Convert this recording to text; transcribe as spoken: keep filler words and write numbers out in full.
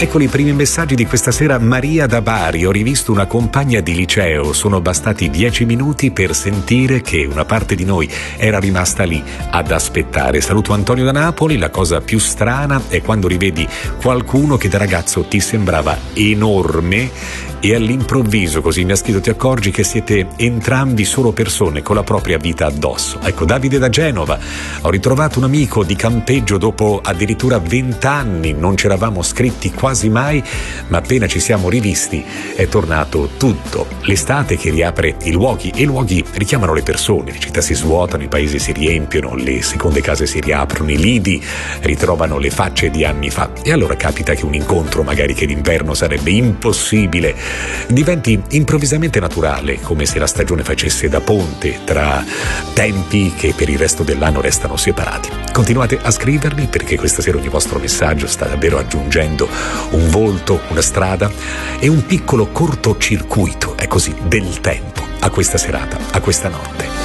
Eccoli i primi messaggi di questa sera. Maria da Bari: ho rivisto una compagna di liceo, sono bastati dieci minuti per sentire che una parte di noi era rimasta lì ad aspettare. Saluto Antonio da Napoli: la cosa più strana è quando rivedi qualcuno che da ragazzo ti sembrava enorme e all'improvviso, così mi ha scritto, ti accorgi che siete entrambi solo persone con la propria vita addosso. Ecco, Davide da Genova: ho ritrovato un amico di campeggio dopo addirittura vent'anni, non ci eravamo scritti quasi mai, ma appena ci siamo rivisti è tornato tutto. L'estate che riapre i luoghi, e i luoghi richiamano le persone, le città si svuotano, i paesi si riempiono, le seconde case si riaprono, i lidi ritrovano le facce di anni fa, e allora capita che un incontro, magari che d'inverno sarebbe impossibile, diventi improvvisamente naturale, come se la stagione facesse da ponte tra tempi che per il resto dell'anno restano separati. Continuate a scrivermi, perché questa sera ogni vostro messaggio sta davvero aggiungendo un volto, una strada e un piccolo cortocircuito, è così, del tempo a questa serata, a questa notte.